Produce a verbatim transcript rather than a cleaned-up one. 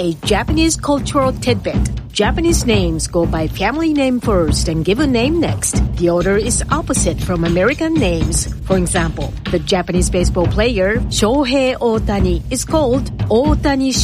a Japanese cultural tidbit. Japanese names go by family name first and given name next. The order is opposite from American names. For example, the Japanese baseball player Shohei Ohtani is called Ohtani